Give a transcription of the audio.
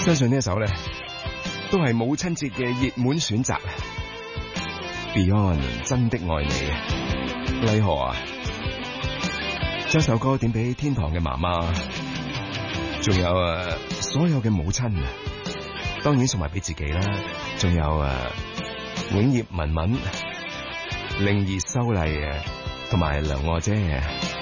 相信呢一首咧都係母親節嘅熱門選擇。Beyond 真的愛你，麗荷啊，將首歌點俾天堂嘅媽媽，仲有所有嘅母親，當然送埋俾自己啦，仲有永業文文、靈兒秀麗同埋梁愛姐。